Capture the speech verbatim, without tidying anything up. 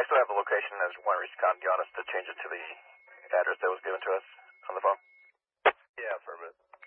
I still have the location as one Recon. Do you want us to change it to the address that was given to us on the phone? Yeah, affirmative.